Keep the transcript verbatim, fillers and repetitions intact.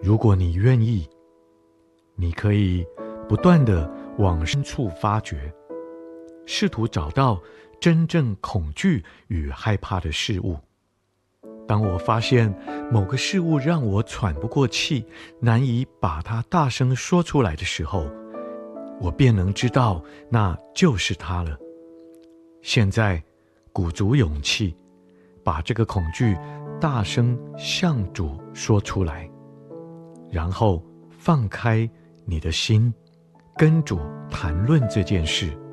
如果你愿意，你可以不断地往深处发掘，试图找到真正恐惧与害怕的事物。当我发现某个事物让我喘不过气，难以把它大声说出来的时候，我便能知道那就是它了。现在鼓足勇气，把这个恐惧大声向主说出来，然后放开你的心，跟主谈论这件事。